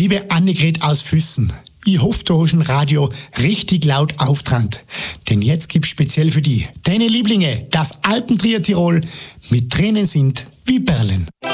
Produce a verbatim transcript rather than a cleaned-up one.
Liebe Annegret aus Füssen, ich hoffe, du hast ein Radio richtig laut auftrannt. Denn jetzt gibt's speziell für die, deine Lieblinge, das Alpentrio Tirol mit Tränen sind wie Perlen.